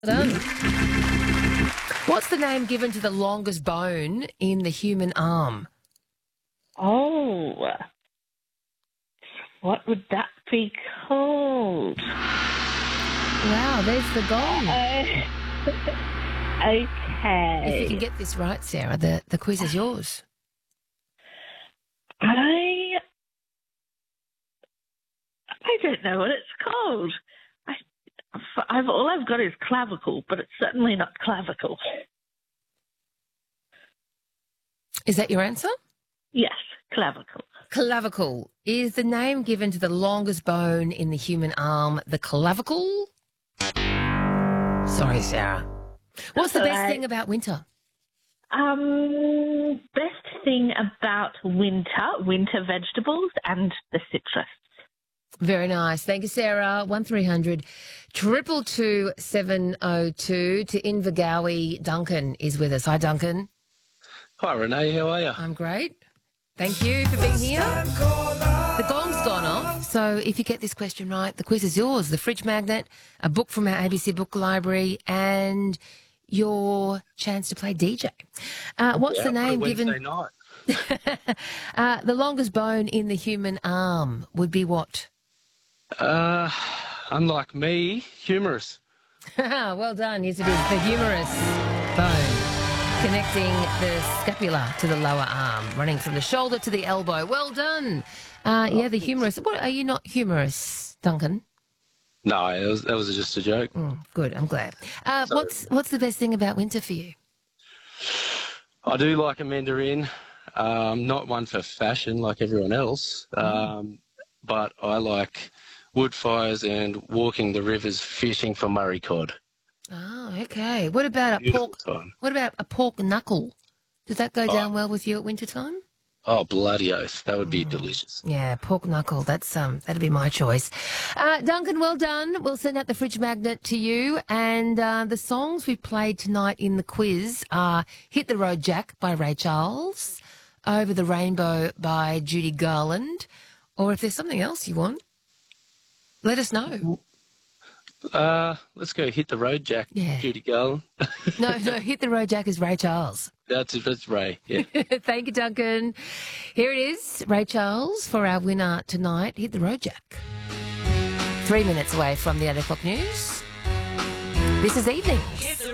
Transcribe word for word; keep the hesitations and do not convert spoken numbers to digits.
Well done. What's the name given to the longest bone in the human arm? Oh, what would that be called? Wow, there's the gong. Uh, okay. If you can get this right, Sarah, the, the quiz is yours. I I don't know what it's called. I, I've all I've got is clavicle, but it's certainly not clavicle. Is that your answer? Yes, clavicle. Clavicle. Is the name given to the longest bone in the human arm the clavicle? Sorry, Sarah. What's the That's best all right. thing about winter? Um, best thing about winter, winter vegetables and the citrus. Very nice. Thank you, Sarah. One three hundred triple two seven oh two. To Invergowie, Duncan is with us. Hi, Duncan. Hi, Renee. How are you? I'm great. Thank you for being here. The gong's gone off, so if you get this question right, the quiz is yours. The fridge magnet, a book from our A B C book library, and your chance to play D J. Uh, what's Yeah, the name what a given? Wednesday night. uh, the longest bone in the human arm would be what? Uh, unlike me, humorous. Well done. Yes, it is the humerus bone, connecting the scapula to the lower arm, running from the shoulder to the elbow. Well done. Uh, yeah, the humerus. What, are you not humorous, Duncan? No, it was, that was just a joke. Mm, good. I'm glad. Uh, what's What's the best thing about winter for you? I do like a mandarin. Um, not one for fashion like everyone else, um, but I like wood fires and walking the rivers fishing for Murray cod. Oh, okay. What about a Beautiful pork? time. What about a pork knuckle? Does that go down well with you at winter time? Oh, bloody oath. That would be delicious. Yeah, pork knuckle. That's um, that'd be my choice. Uh, Duncan, well done. We'll send out the fridge magnet to you. And uh, the songs we've played tonight in the quiz are "Hit the Road Jack" by Ray Charles, "Over the Rainbow" by Judy Garland, or if there's something else you want, let us know. Uh, let's go Hit the Road Jack, Yeah. Judy Garland. No, no, "Hit the Road Jack" is Ray Charles. That's it. That's Ray. Yeah. Thank you, Duncan. Here it is, Ray Charles, for our winner tonight. Hit the Road Jack. Three minutes away from the eight o'clock news. This is Evening.